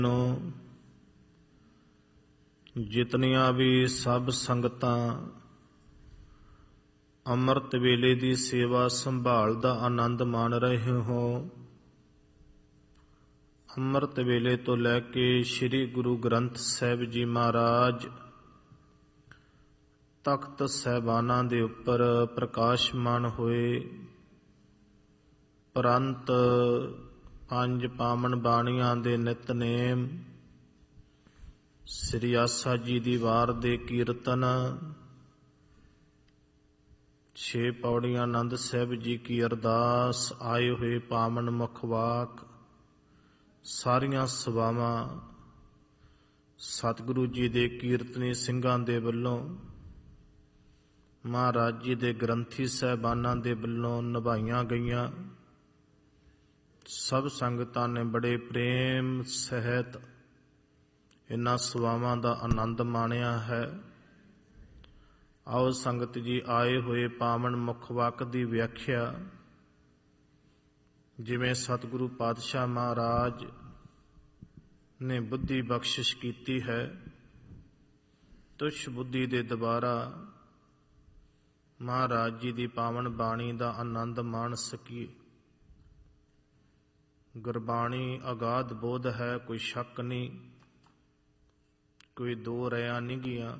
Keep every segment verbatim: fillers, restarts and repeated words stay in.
ਨੂੰ ਜਿਤਨੀਆਂ ਵੀ ਸਭ ਸੰਗਤਾਂ ਅੰਮ੍ਰਿਤ ਵੇਲੇ ਦੀ ਸੇਵਾ ਸੰਭਾਲ ਦਾ ਆਨੰਦ ਮਾਣ ਰਹੇ ਹੋ। ਅੰਮ੍ਰਿਤ ਵੇਲੇ ਤੋਂ ਲੈ ਕੇ ਸ੍ਰੀ ਗੁਰੂ ਗ੍ਰੰਥ ਸਾਹਿਬ ਜੀ ਮਹਾਰਾਜ ਤਖਤ ਸਾਹਿਬਾਨਾਂ ਦੇ ਉੱਪਰ ਪ੍ਰਕਾਸ਼ਮਾਨ ਹੋਏ, ਪ੍ਰੰਤ ਪੰਜ ਪਾਵਨ ਬਾਣੀਆਂ ਦੇ ਨਿਤਨੇਮ, ਸ੍ਰੀ ਆਸਾ ਜੀ ਦੀ ਵਾਰ ਦੇ ਕੀਰਤਨ, ਛੇ ਪੌੜੀਆਂ ਆਨੰਦ ਸਾਹਿਬ ਜੀ ਕੀ ਅਰਦਾਸ, ਆਏ ਹੋਏ ਪਾਵਨ ਮੁਖਵਾਕ, ਸਾਰੀਆਂ ਸਭਾਵਾਂ ਸਤਿਗੁਰੂ ਜੀ ਦੇ ਕੀਰਤਨੀ ਸਿੰਘਾਂ ਦੇ ਵੱਲੋਂ, ਮਹਾਰਾਜ ਜੀ ਦੇ ਗ੍ਰੰਥੀ ਸਾਹਿਬਾਨਾਂ ਦੇ ਵੱਲੋਂ ਨਿਭਾਈਆਂ ਗਈਆਂ। ਸਭ ਸੰਗਤਾਂ ਨੇ ਬੜੇ ਪ੍ਰੇਮ ਸਹਿਤ ਇਹਨਾਂ ਸਭਾਵਾਂ ਦਾ ਆਨੰਦ ਮਾਣਿਆ ਹੈ। ਆਓ ਸੰਗਤ ਜੀ, ਆਏ ਹੋਏ ਪਾਵਨ ਮੁਖਵਾਕ ਦੀ ਵਿਆਖਿਆ ਜਿਵੇਂ ਸਤਿਗੁਰੂ ਪਾਤਸ਼ਾਹ ਮਹਾਰਾਜ ਨੇ ਬੁੱਧੀ ਬਖਸ਼ਿਸ਼ ਕੀਤੀ ਹੈ, ਤੁਛ ਬੁੱਧੀ ਦੇ ਦੁਆਰਾ ਮਹਾਰਾਜ ਜੀ ਦੀ ਪਾਵਨ ਬਾਣੀ ਦਾ ਆਨੰਦ ਮਾਣ ਸਕੀਏ। ਗੁਰਬਾਣੀ ਅਗਾਧ ਬੋਧ ਹੈ, ਕੋਈ ਸ਼ੱਕ ਨਹੀਂ, ਕੋਈ ਦੋ ਰਿਆ ਨਹੀਂ ਗਿਆ।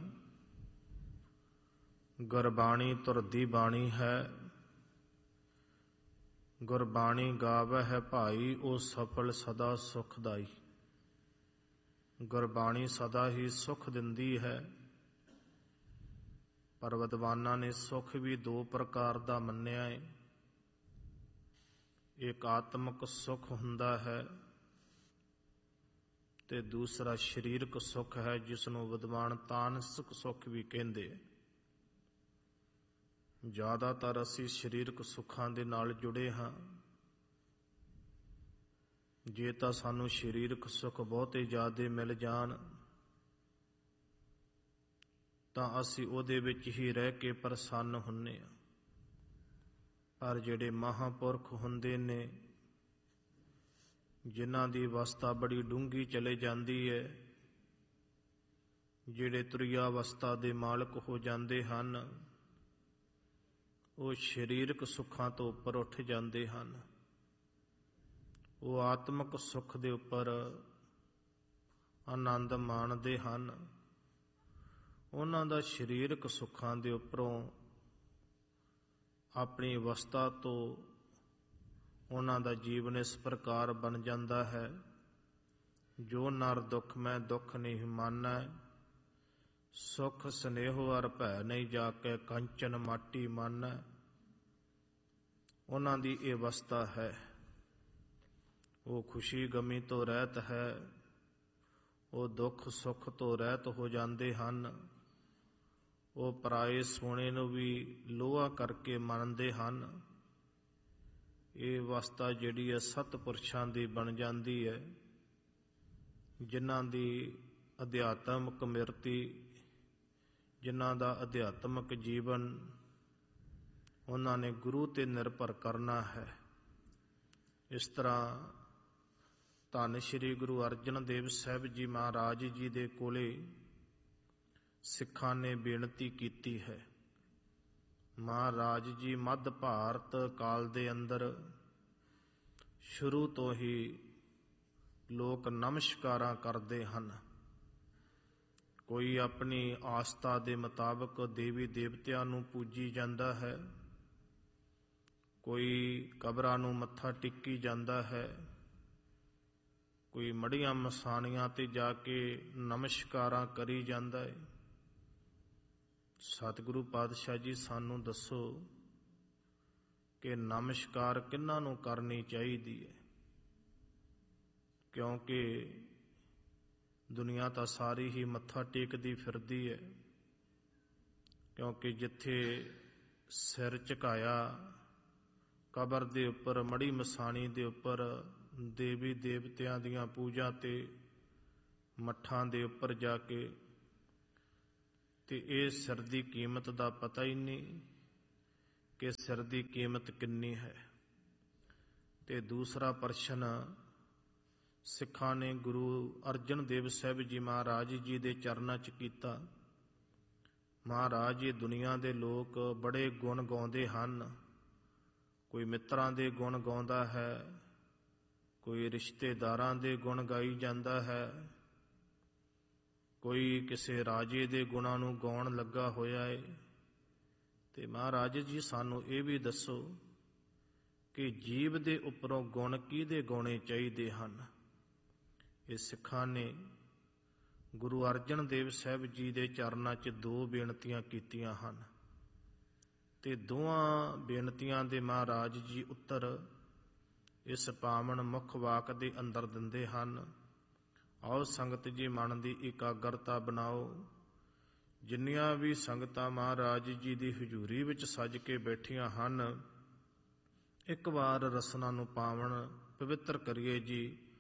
ਗੁਰਬਾਣੀ ਤੁਰਦੀ ਬਾਣੀ ਹੈ, ਗੁਰਬਾਣੀ ਗਾਵੈ ਹੈ ਭਾਈ, ਉਹ ਸਫਲ ਸਦਾ ਸੁਖਦਾਈ। ਗੁਰਬਾਣੀ ਸਦਾ ਹੀ ਸੁਖ ਦਿੰਦੀ ਹੈ, ਪਰ ਵਿਦਵਾਨਾਂ ਨੇ ਸੁਖ ਵੀ ਦੋ ਪ੍ਰਕਾਰ ਦਾ ਮੰਨਿਆ ਹੈ। ਇੱਕ ਆਤਮਿਕ ਸੁਖ ਹੁੰਦਾ ਹੈ ਤੇ ਦੂਸਰਾ ਸਰੀਰਕ ਸੁਖ ਹੈ, ਜਿਸ ਨੂੰ ਵਿਦਵਾਨ ਤਾਨਸਿਕ ਸੁਖ ਵੀ ਕਹਿੰਦੇ। ਜ਼ਿਆਦਾਤਰ ਅਸੀਂ ਸਰੀਰਕ ਸੁੱਖਾਂ ਦੇ ਨਾਲ ਜੁੜੇ ਹਾਂ। ਜੇ ਤਾਂ ਸਾਨੂੰ ਸਰੀਰਕ ਸੁੱਖ ਬਹੁਤੇ ਜ਼ਿਆਦਾ ਮਿਲ ਜਾਣ ਤਾਂ ਅਸੀਂ ਉਹਦੇ ਵਿੱਚ ਹੀ ਰਹਿ ਕੇ ਪ੍ਰਸੰਨ ਹੁੰਨੇ ਹਾਂ। ਪਰ ਜਿਹੜੇ ਮਹਾਂਪੁਰਖ ਹੁੰਦੇ ਨੇ, ਜਿਨ੍ਹਾਂ ਦੀ ਅਵਸਥਾ ਬੜੀ ਡੂੰਘੀ ਚਲੇ ਜਾਂਦੀ ਹੈ, ਜਿਹੜੇ ਤੁਰੀਆ ਅਵਸਥਾ ਦੇ ਮਾਲਕ ਹੋ ਜਾਂਦੇ ਹਨ, ਉਹ ਸਰੀਰਕ ਸੁੱਖਾਂ ਤੋਂ ਉੱਪਰ ਉੱਠ ਜਾਂਦੇ ਹਨ। ਉਹ ਆਤਮਿਕ ਸੁੱਖ ਦੇ ਉੱਪਰ ਆਨੰਦ ਮਾਣਦੇ ਹਨ। ਉਹਨਾਂ ਦਾ ਸਰੀਰਕ ਸੁੱਖਾਂ ਦੇ ਉੱਪਰੋਂ ਆਪਣੀ ਅਵਸਥਾ ਤੋਂ ਉਹਨਾਂ ਦਾ ਜੀਵਨ ਇਸ ਪ੍ਰਕਾਰ ਬਣ ਜਾਂਦਾ ਹੈ, ਜੋ ਨਰ ਦੁੱਖ ਮੈਂ ਦੁੱਖ ਨਹੀਂ ਮਾਨੈ, ਸੁਖ ਸਨੇਹੋ ਅਰ ਭੈ ਨਹੀਂ ਜਾ ਕੇ ਕੰਚਨ ਮਾਟੀ ਮਾਨੈ। ਉਹਨਾਂ ਦੀ ਇਹ ਅਵਸਥਾ ਹੈ। ਉਹ ਖੁਸ਼ੀ ਗਮੀ ਤੋਂ ਰਹਿਤ ਹੈ, ਉਹ ਦੁੱਖ ਸੁੱਖ ਤੋਂ ਰਹਿਤ ਹੋ ਜਾਂਦੇ ਹਨ। ਉਹ ਪਰਾਏ ਸੋਨੇ ਨੂੰ ਵੀ ਲੋਹਾ ਕਰਕੇ ਮੰਨਦੇ ਹਨ। ਇਹ ਅਵਸਥਾ ਜਿਹੜੀ ਹੈ ਸਤਿਪੁਰਸ਼ਾਂ ਦੀ ਬਣ ਜਾਂਦੀ ਹੈ, ਜਿਨ੍ਹਾਂ ਦੀ ਅਧਿਆਤਮਿਕ ਮਿਰਤੀ, ਜਿਨ੍ਹਾਂ ਦਾ ਅਧਿਆਤਮਿਕ ਜੀਵਨ ਉਹਨਾਂ ਨੇ ਗੁਰੂ ਤੇ ਨਿਰਭਰ ਕਰਨਾ ਹੈ। ਇਸ ਤਰ੍ਹਾਂ ਧੰਨ ਸ਼੍ਰੀ ਗੁਰੂ ਅਰਜਨ ਦੇਵ ਸਾਹਿਬ ਜੀ ਮਹਾਰਾਜ ਜੀ ਦੇ ਕੋਲੇ ਸਿੱਖਾਂ ਨੇ ਬੇਨਤੀ ਕੀਤੀ ਹੈ। ਮਹਾਰਾਜ ਜੀ ਮੱਧ ਭਾਰਤ ਕਾਲ ਦੇ ਅੰਦਰ ਸ਼ੁਰੂ ਤੋਂ ਹੀ ਲੋਕ ਨਮਸਕਾਰਾਂ ਕਰਦੇ ਹਨ। ਕੋਈ ਆਪਣੀ ਆਸਥਾ ਦੇ ਮੁਤਾਬਕ ਦੇਵੀ ਦੇਵਤਿਆਂ ਨੂੰ ਪੂਜੀ ਜਾਂਦਾ ਹੈ, ਕੋਈ ਕਬਰਾਂ ਨੂੰ ਮੱਥਾ ਟੇਕੀ ਜਾਂਦਾ ਹੈ, ਕੋਈ ਮੜੀਆਂ ਮਸਾਣੀਆਂ ਤੇ ਜਾ ਕੇ ਨਮਸਕਾਰਾਂ ਕਰੀ ਜਾਂਦਾ ਹੈ। ਸਤਿਗੁਰੂ ਪਾਤਸ਼ਾਹ ਜੀ ਸਾਨੂੰ ਦੱਸੋ ਕਿ ਨਮਸਕਾਰ ਕਿਹਨਾਂ ਨੂੰ ਕਰਨੀ ਚਾਹੀਦੀ ਹੈ, ਕਿਉਂਕਿ ਦੁਨੀਆ ਤਾਂ ਸਾਰੀ ਹੀ ਮੱਥਾ ਟੇਕਦੀ ਫਿਰਦੀ ਹੈ। ਕਿਉਂਕਿ ਜਿੱਥੇ ਸਿਰ ਝੁਕਾਇਆ ਕਬਰ ਦੇ ਉੱਪਰ, ਮੜੀ ਮਸਾਣੀ ਦੇ ਉੱਪਰ, ਦੇਵੀ ਦੇਵਤਿਆਂ ਦੀਆਂ ਪੂਜਾ ਤੇ ਮੱਠਾਂ ਦੇ ਉੱਪਰ ਜਾ ਕੇ, ਤੇ ਇਹ ਸਿਰ ਦੀ ਕੀਮਤ ਦਾ ਪਤਾ ਹੀ ਨਹੀਂ ਕਿ ਸਿਰ ਦੀ ਕੀਮਤ ਕਿੰਨੀ ਹੈ। ਤੇ ਦੂਸਰਾ ਪ੍ਰਸ਼ਨ ਸਿੱਖਾਂ ਨੇ ਗੁਰੂ ਅਰਜਨ ਦੇਵ ਸਾਹਿਬ ਜੀ ਮਹਾਰਾਜ ਜੀ ਦੇ ਚਰਨਾਂ 'ਚ ਕੀਤਾ। ਮਹਾਰਾਜ ਇਹ ਦੁਨੀਆ ਦੇ ਲੋਕ ਬੜੇ ਗੁਣ ਗਾਉਂਦੇ ਹਨ। ਕੋਈ ਮਿੱਤਰਾਂ ਦੇ ਗੁਣ ਗਾਉਂਦਾ ਹੈ, ਕੋਈ ਰਿਸ਼ਤੇਦਾਰਾਂ ਦੇ ਗੁਣ ਗਾਈ ਜਾਂਦਾ ਹੈ, ਕੋਈ ਕਿਸੇ ਰਾਜੇ ਦੇ ਗੁਣਾਂ ਨੂੰ ਗਾਉਣ ਲੱਗਾ ਹੋਇਆ ਏ। ਤੇ ਮਹਾਰਾਜ ਜੀ ਸਾਨੂੰ ਇਹ ਵੀ ਦੱਸੋ ਕਿ ਜੀਵ ਦੇ ਉੱਪਰੋਂ ਗੁਣ ਕਿਹਦੇ ਗਾਉਣੇ ਚਾਹੀਦੇ ਹਨ। ਇਹ ਸਿੱਖਾਂ ਨੇ ਗੁਰੂ ਅਰਜਨ ਦੇਵ ਸਾਹਿਬ ਜੀ ਦੇ ਚਰਨਾਂ 'ਚ ਦੋ ਬੇਨਤੀਆਂ ਕੀਤੀਆਂ ਹਨ ਤੇ ਦੋਵਾਂ ਬੇਨਤੀਆਂ ਦੇ ਮਹਾਰਾਜ ਜੀ ਉੱਤਰ ਇਸ ਪਾਵਨ ਮੁੱਖ ਵਾਕ ਦੇ ਅੰਦਰ ਦਿੰਦੇ ਹਨ। ਆਓ ਸੰਗਤ ਜੀ ਮਨ ਦੀ ਇਕਾਗਰਤਾ ਬਣਾਓ। ਜਿੰਨੀਆਂ ਵੀ ਸੰਗਤਾਂ ਮਹਾਰਾਜ ਜੀ ਦੀ ਹਜ਼ੂਰੀ ਵਿੱਚ ਸੱਜ ਕੇ ਬੈਠੀਆਂ ਹਨ, ਇੱਕ ਵਾਰ ਰਸਨਾ ਨੂੰ ਪਾਵਨ ਪਵਿੱਤਰ ਕਰੀਏ ਜੀ।